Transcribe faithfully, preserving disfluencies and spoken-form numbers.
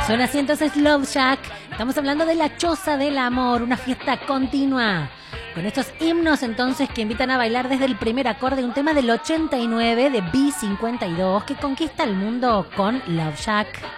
Suena así entonces Love Shack. Estamos hablando de la choza del amor, una fiesta continua. Con estos himnos entonces que invitan a bailar desde el primer acorde, un tema del ochenta y nueve de B cincuenta y dos que conquista el mundo con Love Shack.